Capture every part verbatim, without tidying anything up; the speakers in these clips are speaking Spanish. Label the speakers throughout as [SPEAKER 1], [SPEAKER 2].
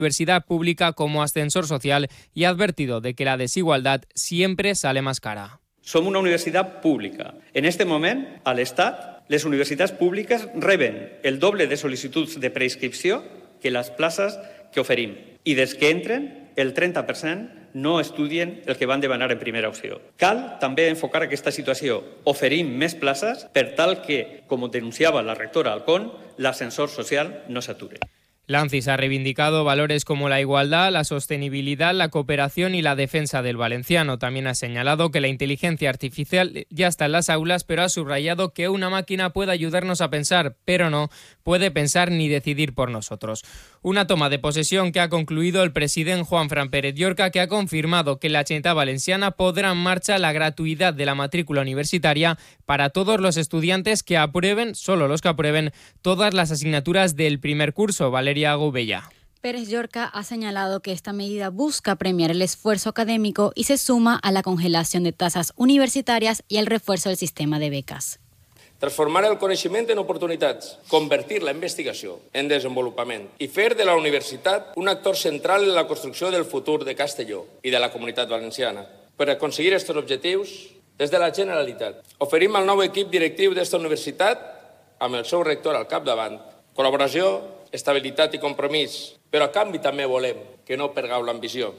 [SPEAKER 1] universidad pública como ascensor social y ha advertido de que la desigualdad siempre sale más cara.
[SPEAKER 2] Som una universitat pública. En este moment, a l'Estat, les universitats públiques reben el doble de sol·licituds de preinscripció que les places que oferim. I des que entren, el trenta per cent no estudien el que van demanar en primera opció. Cal també enfocar aquesta situació. Oferim més places per tal que, com denunciava la rectora Alcón, l'ascensor social no s'ature.
[SPEAKER 1] Lancis ha reivindicado valores como la igualdad, la sostenibilidad, la cooperación y la defensa del valenciano. También ha señalado que la inteligencia artificial ya está en las aulas, pero ha subrayado que una máquina puede ayudarnos a pensar, pero no puede pensar ni decidir por nosotros. Una toma de posesión que ha concluido el presidente Juanfran Pérez Llorca, que ha confirmado que en la Generalitat Valenciana pondrá en marcha la gratuidad de la matrícula universitaria para todos los estudiantes que aprueben, solo los que aprueben, todas las asignaturas del primer curso. Valeria Gubella.
[SPEAKER 3] Pérez Llorca ha señalado que esta medida busca premiar el esfuerzo académico y se suma a la congelación de tasas universitarias y al refuerzo del sistema de becas.
[SPEAKER 4] Transformar el coneixement en oportunitats, convertir la investigació en desenvolupament i fer de la universitat un actor central en la construcció del futur de Castelló i de la Comunitat Valenciana. Per aconseguir aquests objectius, des de la Generalitat, oferim al nou equip directiu d'esta universitat, amb el seu rector al capdavant, col·laboració, estabilitat i compromís, però a canvi també volem que no pergau l'ambició.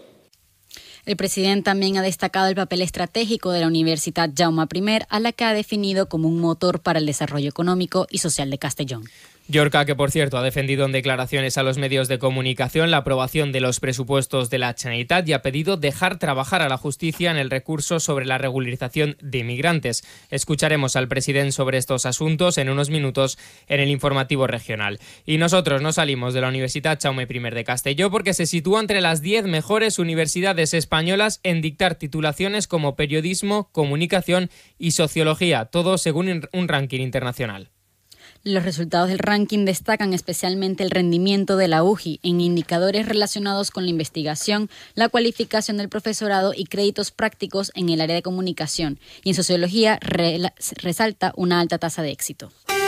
[SPEAKER 3] El presidente también ha destacado el papel estratégico de la Universidad Jaume I, a la que ha definido como un motor para el desarrollo económico y social de Castellón.
[SPEAKER 1] Llorca, que por cierto ha defendido en declaraciones a los medios de comunicación la aprobación de los presupuestos de la Generalitat y ha pedido dejar trabajar a la justicia en el recurso sobre la regularización de inmigrantes. Escucharemos al presidente sobre estos asuntos en unos minutos en el informativo regional. Y nosotros no salimos de la Universidad Jaume I de Castelló porque se sitúa entre las diez mejores universidades españolas en dictar titulaciones como periodismo, comunicación y sociología, todo según un ranking internacional.
[SPEAKER 3] Los resultados del ranking destacan especialmente el rendimiento de la U J I en indicadores relacionados con la investigación, la cualificación del profesorado y créditos prácticos en el área de comunicación. Y en sociología re- resalta una alta tasa de éxito.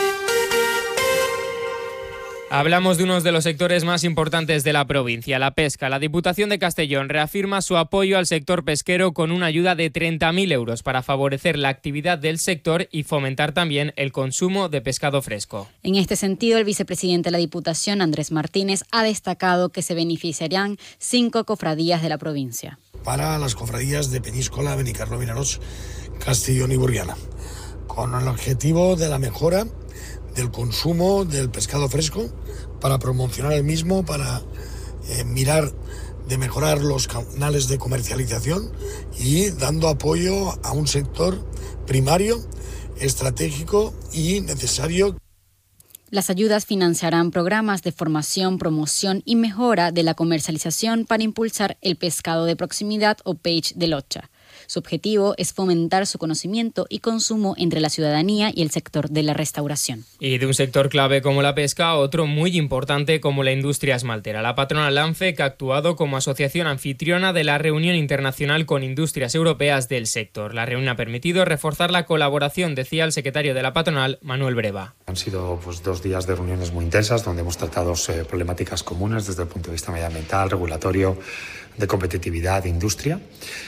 [SPEAKER 1] Hablamos de uno de los sectores más importantes de la provincia, la pesca. La Diputación de Castellón reafirma su apoyo al sector pesquero con una ayuda de treinta mil euros para favorecer la actividad del sector y fomentar también el consumo de pescado fresco.
[SPEAKER 3] En este sentido, el vicepresidente de la Diputación, Andrés Martínez, ha destacado que se beneficiarían cinco cofradías de la provincia.
[SPEAKER 5] Para las cofradías de Peñíscola, Benicarló, Vinaròs, Castellón y Burriana, con el objetivo de la mejora del consumo del pescado fresco, para promocionar el mismo, para eh, mirar de mejorar los canales de comercialización y dando apoyo a un sector primario, estratégico y necesario.
[SPEAKER 3] Las ayudas financiarán programas de formación, promoción y mejora de la comercialización para impulsar el pescado de proximidad o peix de locha. Su objetivo es fomentar su conocimiento y consumo entre la ciudadanía y el sector de la restauración.
[SPEAKER 1] Y de un sector clave como la pesca, otro muy importante como la industria esmaltera. La patronal ANFEC ha actuado como asociación anfitriona de la reunión internacional con industrias europeas del sector. La reunión ha permitido reforzar la colaboración, decía el secretario de la patronal, Manuel Breva.
[SPEAKER 6] Han sido pues, dos días de reuniones muy intensas donde hemos tratado eh, problemáticas comunes desde el punto de vista medioambiental, regulatorio, de competitividad, de industria.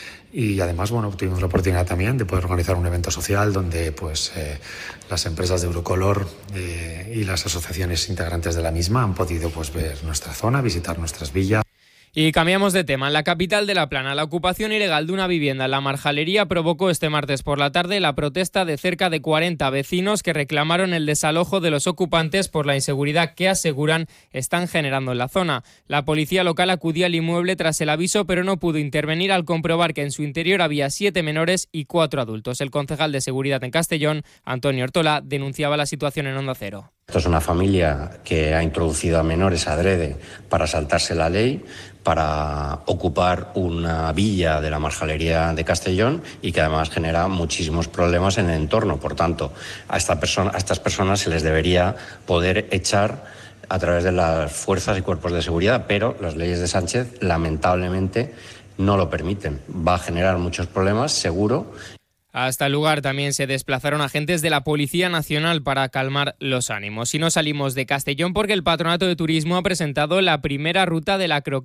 [SPEAKER 6] Y además, bueno, tuvimos la oportunidad también de poder organizar un evento social donde pues, eh, las empresas de Eurocolor eh, y las asociaciones integrantes de la misma han podido pues, ver nuestra zona, visitar nuestras villas.
[SPEAKER 1] Y cambiamos de tema. En la capital de La Plana, la ocupación ilegal de una vivienda en la Marjalería provocó este martes por la tarde la protesta de cerca de cuarenta vecinos que reclamaron el desalojo de los ocupantes por la inseguridad que aseguran están generando en la zona. La policía local acudió al inmueble tras el aviso, pero no pudo intervenir al comprobar que en su interior había siete menores y cuatro adultos. El concejal de Seguridad en Castellón, Antonio Ortola, denunciaba la situación en Onda Cero.
[SPEAKER 7] Esto es una familia que ha introducido a menores adrede para saltarse la ley, para ocupar una villa de la Marjalería de Castellón y que además genera muchísimos problemas en el entorno. Por tanto, a, esta persona, a estas personas se les debería poder echar a través de las fuerzas y cuerpos de seguridad, pero las leyes de Sánchez lamentablemente no lo permiten. Va a generar muchos problemas, seguro.
[SPEAKER 1] Hasta el lugar también se desplazaron agentes de la Policía Nacional para calmar los ánimos. Y no salimos de Castellón porque el Patronato de Turismo ha presentado la primera ruta de la croqueta